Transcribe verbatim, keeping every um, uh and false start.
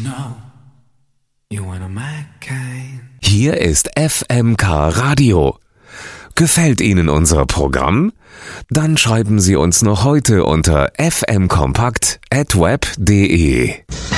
Hier ist F M K Radio. Gefällt Ihnen unser Programm? Dann schreiben Sie uns noch heute unter f m kompakt at web punkt de.